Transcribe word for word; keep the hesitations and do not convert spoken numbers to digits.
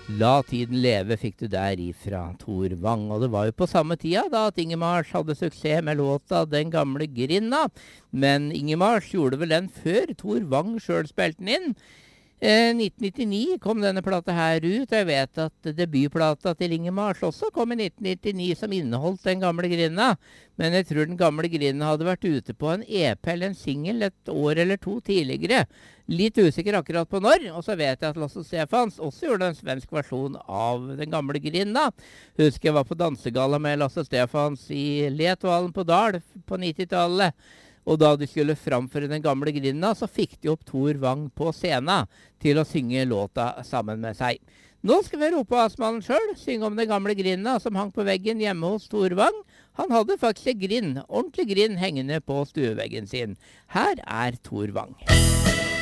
La tiden leve fikk du der ifra Tor Wang, og det var jo på samme tida da at Ingemars hadde suksess med låta Den gamle grinda, men Ingemars gjorde vel den før Tor Wang selv spilte den inn. Eh, nitten nittini kom denne plata her ut, og jeg vet at debutplata til Ingemars også kom i nitten nittini som inneholdt Den gamle grinda, men jeg tror Den gamle grinda hadde vært ute på en E P eller en single et år eller to tidligere. Litt usikker akkurat på når, og så vet jeg at Lasse Stefans også gjorde en svensk versjon av Den gamle grinda. Husker jeg var på dansegalla med Lasse Stefans i Letvalen på Dal på nittitallet. Og da de skulle framføre Den gamle grinda, så fikk de opp Tor Wang på scenen til å synge låta sammen med seg. Nå skal vi rope Asmannen selv, synge om Den gamle grinda som hang på veggen hjemme hos Tor Wang. Han hadde faktisk en grind, ordentlig grind hengende på stueveggen sin. Her er Tor Wang.